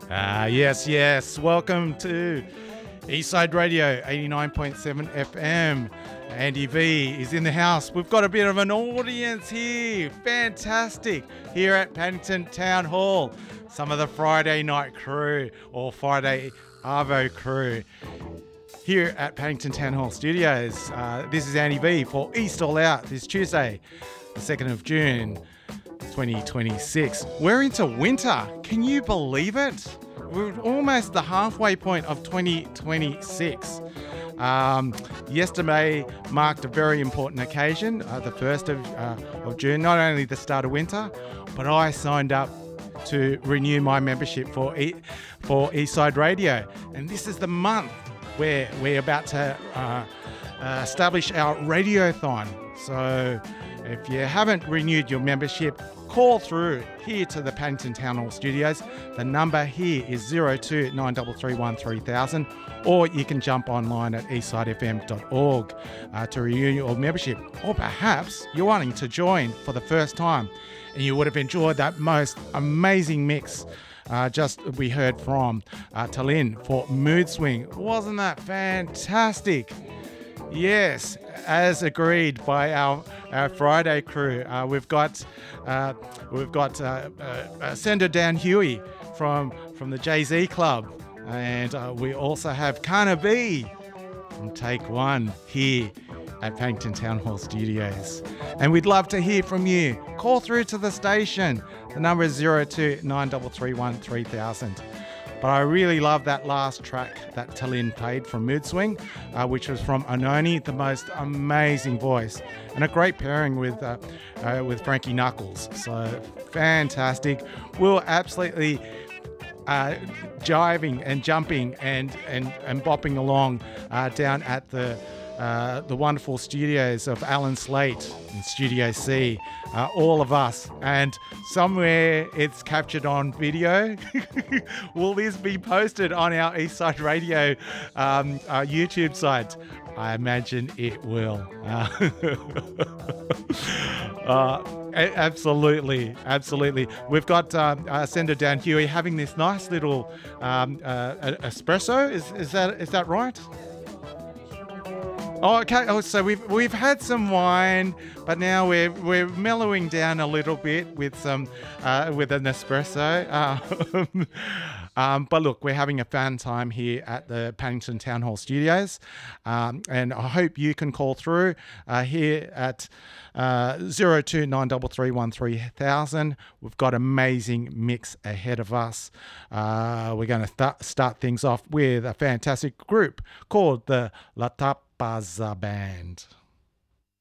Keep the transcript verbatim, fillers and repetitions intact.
Ah, yes, yes. Welcome to Eastside Radio, eighty-nine point seven F M. Andy V is in the house. We've got a bit of an audience here. Fantastic. Here at Paddington Town Hall. Some of the Friday night crew or Friday Arvo crew here at Paddington Town Hall Studios. Uh, this is Andy V for East All Out this Tuesday, the second of June, twenty twenty-six. We're into winter. Can you believe it? We're almost the halfway point of twenty twenty-six. Um, yesterday marked a very important occasion, uh, the first of, uh, of June, not only the start of winter, but I signed up to renew my membership for e- for Eastside Radio. And this is the month where we're about to uh, uh, establish our radiothon. So if you haven't renewed your membership, call through here to the Paddington Town Hall Studios. The number here is zero two nine three three one three thousand, or you can jump online at eastside f m dot org uh, to renew your membership. Or perhaps you're wanting to join for the first time and you would have enjoyed that most amazing mix Uh, just we heard from uh, Talin for Mood Swing. Wasn't that fantastic? Yes, as agreed by our, our Friday crew, uh, we've got uh, we've got uh, uh, uh, Sender Dan Huey from from the Jay-Z Club, and uh, we also have Kana B from Take One here at Paddington Town Hall Studios. And we'd love to hear from you. Call through to the station. The number is zero two nine three three one three thousand. But I really love that last track that Talin played from Mood Swing, uh, which was from Ononi, the most amazing voice, and a great pairing with uh, uh, with Frankie Knuckles. So fantastic. We'll absolutely uh, jiving and jumping and and and bopping along uh, down at the Uh, the wonderful studios of Alan Slate in Studio C, uh, all of us, and somewhere it's captured on video. Will this be posted on our Eastside Radio um, uh, YouTube site? I imagine it will. Uh, uh, absolutely, absolutely. We've got uh, uh, Sender Dan Huey having this nice little um, uh, espresso. Is is that is that right? Oh, okay. Oh, so we've we've had some wine, but now we're we're mellowing down a little bit with some uh, with an espresso. Uh, um, but look, we're having a fun time here at the Paddington Town Hall Studios, um, and I hope you can call through uh, here at uh, zero two nine three three one three thousand. We've got amazing mix ahead of us. Uh, we're going to th- start things off with a fantastic group called the La Tap Baza Band.